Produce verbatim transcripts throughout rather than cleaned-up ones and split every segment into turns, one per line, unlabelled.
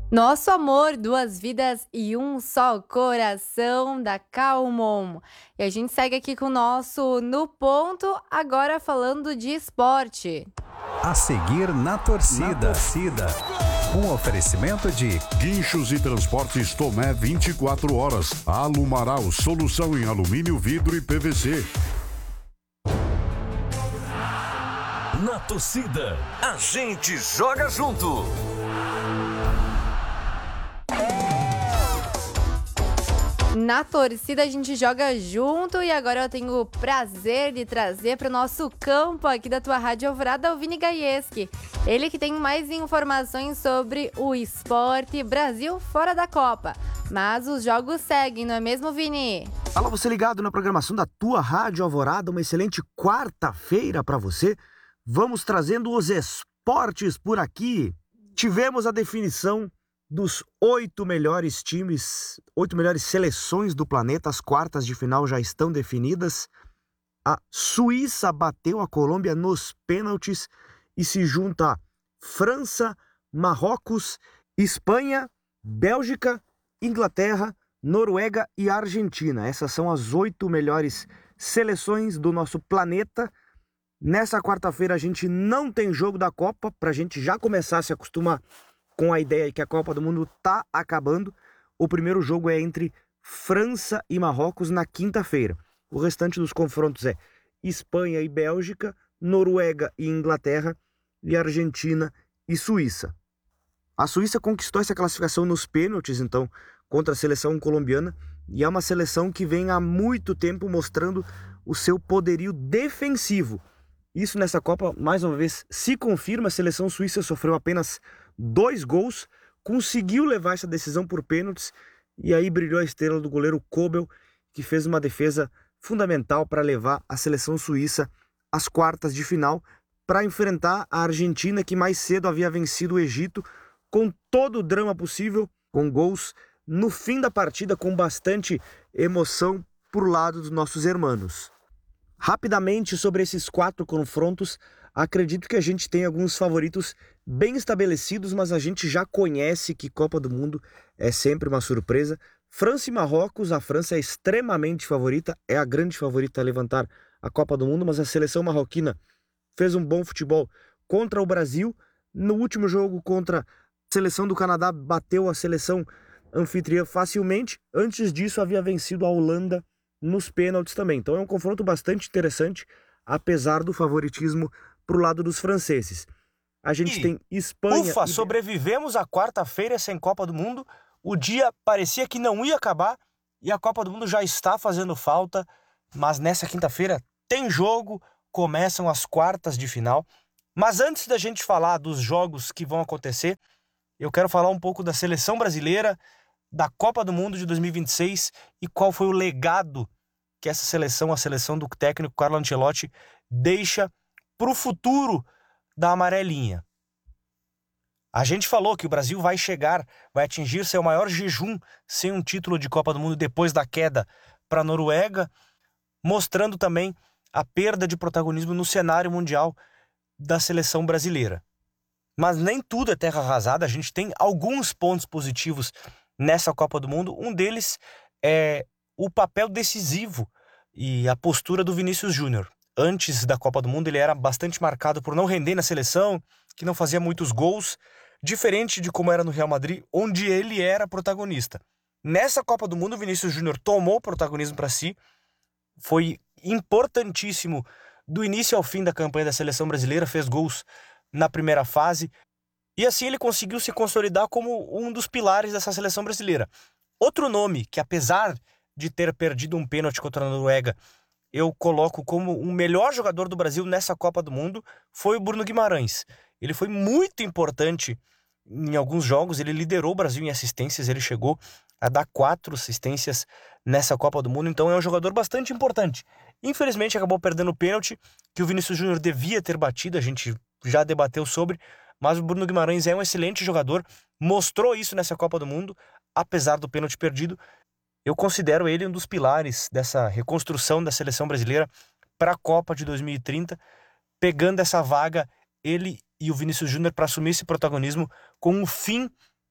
Nosso amor, duas vidas e um só coração da Calmon. E a gente segue aqui com o nosso No Ponto, agora falando de esporte.
A seguir na torcida. Na torcida. Um oferecimento de
Guinchos e Transportes Tomé vinte e quatro horas. Alumaral, solução em alumínio, vidro e P V C.
Na torcida, a gente joga junto.
Na torcida a gente joga junto e agora eu tenho o prazer de trazer para o nosso campo aqui da tua Rádio Alvorada o Vini Gaieski. Ele que tem mais informações sobre o esporte Brasil fora da Copa. Mas os jogos seguem, não é mesmo, Vini?
Fala você ligado na programação da tua Rádio Alvorada, uma excelente quarta-feira para você. Vamos trazendo os esportes por aqui. Tivemos a definição dos oito melhores times, oito melhores seleções do planeta. As quartas de final já estão definidas. A Suíça bateu a Colômbia nos pênaltis e se junta a França, Marrocos, Espanha, Bélgica, Inglaterra, Noruega e Argentina. Essas são as oito melhores seleções do nosso planeta. Nessa quarta-feira a gente não tem jogo da Copa, para a gente já começar a se acostumar com a ideia que a Copa do Mundo está acabando. O primeiro jogo é entre França e Marrocos na quinta-feira. O restante dos confrontos é Espanha e Bélgica, Noruega e Inglaterra e Argentina e Suíça. A Suíça conquistou essa classificação nos pênaltis, então, contra a seleção colombiana, e é uma seleção que vem há muito tempo mostrando o seu poderio defensivo. Isso nessa Copa, mais uma vez, se confirma. A seleção suíça sofreu apenas dois gols, conseguiu levar essa decisão por pênaltis e aí brilhou a estrela do goleiro Kobel, que fez uma defesa fundamental para levar a seleção suíça às quartas de final para enfrentar a Argentina, que mais cedo havia vencido o Egito com todo o drama possível, com gols no fim da partida, com bastante emoção por lado dos nossos hermanos. Rapidamente sobre esses quatro confrontos, acredito que a gente tem alguns favoritos bem estabelecidos, mas a gente já conhece que Copa do Mundo é sempre uma surpresa. França e Marrocos, a França é extremamente favorita, é a grande favorita a levantar a Copa do Mundo, mas a seleção marroquina fez um bom futebol contra o Brasil. No último jogo contra a seleção do Canadá, bateu a seleção anfitriã facilmente. Antes disso, havia vencido a Holanda nos pênaltis também. Então é um confronto bastante interessante, apesar do favoritismo pro lado dos franceses. A gente e, tem Espanha...
Ufa,
e...
sobrevivemos à quarta-feira sem Copa do Mundo. O dia parecia que não ia acabar e a Copa do Mundo já está fazendo falta, mas nessa quinta-feira tem jogo, começam as quartas de final. Mas antes da gente falar dos jogos que vão acontecer, eu quero falar um pouco da seleção brasileira, da Copa do Mundo de dois mil e vinte e seis e qual foi o legado que essa seleção, a seleção do técnico Carlo Ancelotti, deixa para o futuro da amarelinha. A gente falou que o Brasil vai chegar, vai atingir seu maior jejum sem um título de Copa do Mundo depois da queda para a Noruega, mostrando também a perda de protagonismo no cenário mundial da seleção brasileira. Mas nem tudo é terra arrasada, a gente tem alguns pontos positivos nessa Copa do Mundo. Um deles é o papel decisivo e a postura do Vinícius Júnior. Antes da Copa do Mundo ele era bastante marcado por não render na seleção, que não fazia muitos gols, diferente de como era no Real Madrid, onde ele era protagonista. Nessa Copa do Mundo o Vinícius Júnior tomou o protagonismo para si, foi importantíssimo do início ao fim da campanha da seleção brasileira, fez gols na primeira fase, e assim ele conseguiu se consolidar como um dos pilares dessa seleção brasileira. Outro nome que, apesar de ter perdido um pênalti contra a Noruega, eu coloco como o melhor jogador do Brasil nessa Copa do Mundo, foi o Bruno Guimarães. Ele foi muito importante em alguns jogos, ele liderou o Brasil em assistências, ele chegou a dar quatro assistências nessa Copa do Mundo, então é um jogador bastante importante. Infelizmente acabou perdendo o pênalti, que o Vinícius Júnior devia ter batido, a gente já debateu sobre, mas o Bruno Guimarães é um excelente jogador, mostrou isso nessa Copa do Mundo, apesar do pênalti perdido. Eu considero ele um dos pilares dessa reconstrução da seleção brasileira para a Copa de dois mil e trinta, pegando essa vaga, ele e o Vinícius Júnior, para assumir esse protagonismo com o fim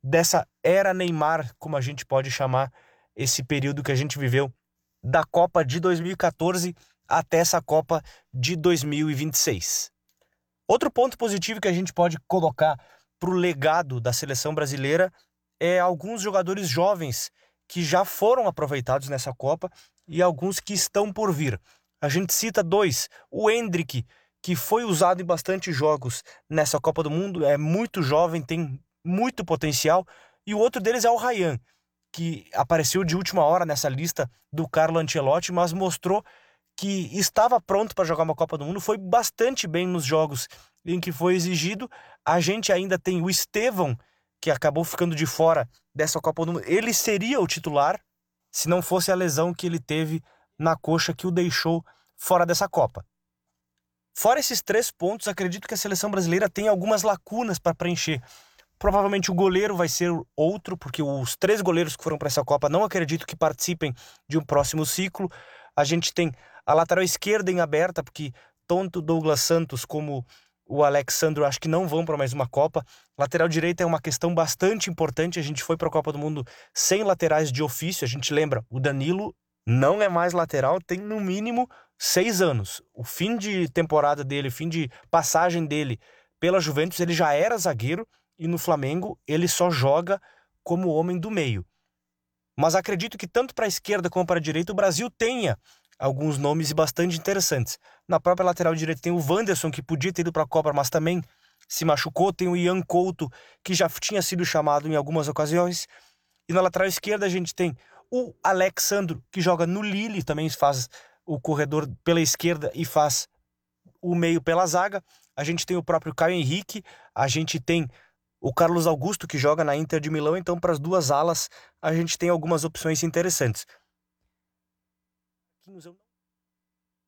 dessa era Neymar, como a gente pode chamar esse período que a gente viveu da Copa de dois mil e quatorze até essa Copa de dois mil e vinte e seis. Outro ponto positivo que a gente pode colocar para o legado da seleção brasileira é alguns jogadores jovens que já foram aproveitados nessa Copa e alguns que estão por vir. A gente cita dois, o Endrick, que foi usado em bastante jogos nessa Copa do Mundo, é muito jovem, tem muito potencial, e o outro deles é o Ryan, que apareceu de última hora nessa lista do Carlo Ancelotti, mas mostrou que estava pronto para jogar uma Copa do Mundo, foi bastante bem nos jogos em que foi exigido. A gente ainda tem o Estevão, que acabou ficando de fora dessa Copa do Mundo. Ele seria o titular se não fosse a lesão que ele teve na coxa que o deixou fora dessa Copa. Fora esses três pontos, acredito que a seleção brasileira tem algumas lacunas para preencher. Provavelmente o goleiro vai ser outro, porque os três goleiros que foram para essa Copa não acredito que participem de um próximo ciclo. A gente tem a lateral esquerda em aberta, porque tanto Douglas Santos como o Alexandro acho que não vão para mais uma Copa. Lateral direita é uma questão bastante importante. A gente foi para a Copa do Mundo sem laterais de ofício. A gente lembra, o Danilo não é mais lateral, tem no mínimo seis anos. O fim de temporada dele, o fim de passagem dele pela Juventus, ele já era zagueiro, e no Flamengo ele só joga como homem do meio. Mas acredito que tanto para a esquerda como para a direita o Brasil tenha alguns nomes bastante interessantes. Na própria lateral direita tem o Wanderson, que podia ter ido para a Copa, mas também se machucou. Tem o Ian Couto, que já tinha sido chamado em algumas ocasiões. E na lateral esquerda a gente tem o Alexandro, que joga no Lille, também faz o corredor pela esquerda e faz o meio pela zaga. A gente tem o próprio Caio Henrique, a gente tem o Carlos Augusto, que joga na Inter de Milão. Então, para as duas alas, a gente tem algumas opções interessantes.